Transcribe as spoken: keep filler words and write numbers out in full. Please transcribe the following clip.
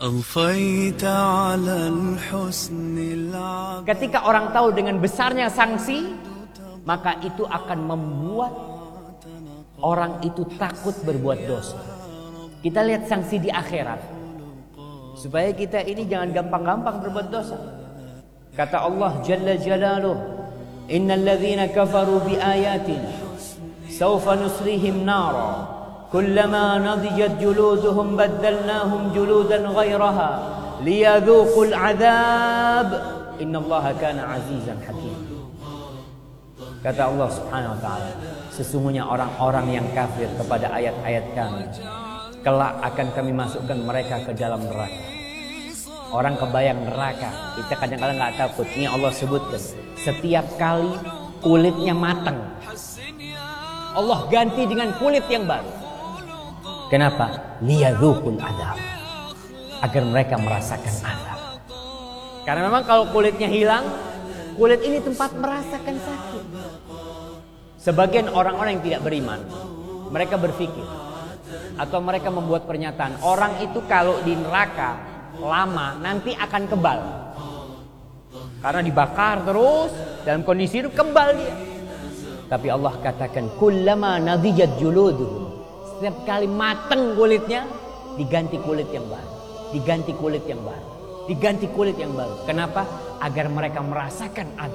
Ketika orang tahu dengan besarnya sanksi, maka itu akan membuat orang itu takut berbuat dosa. Kita lihat sanksi di akhirat, supaya kita ini jangan gampang-gampang berbuat dosa. Kata Allah Jalla Jalaluh, innal ladzina kafaru bi ayatina sawfa nusrihim nara kullama nadijat juluduhum baddalnahum juludan ghairaha liyadhuqul adzab innallaha kana azizan hakim. Kata Allah Subhanahu wa taala, sesungguhnya orang-orang yang kafir kepada ayat-ayat kami, kelak akan kami masukkan mereka ke dalam neraka. Orang kebayang neraka, kita kadang-kadang nggak takut. Ini Allah sebutkan, setiap kali kulitnya matang, Allah ganti dengan kulit yang baru. Kenapa? Liyadzuqul adzab, agar mereka merasakan azab. Karena memang kalau kulitnya hilang, kulit ini tempat merasakan sakit. Sebagian orang-orang yang tidak beriman, mereka berpikir atau mereka membuat pernyataan, orang itu kalau di neraka lama nanti akan kebal. Karena dibakar terus, dalam kondisi itu kebal dia. Tapi Allah katakan, kullama nadijat juluduhum, setiap kali mateng kulitnya, diganti kulit yang baru, diganti kulit yang baru, diganti kulit yang baru. Kenapa? Agar mereka merasakan azab.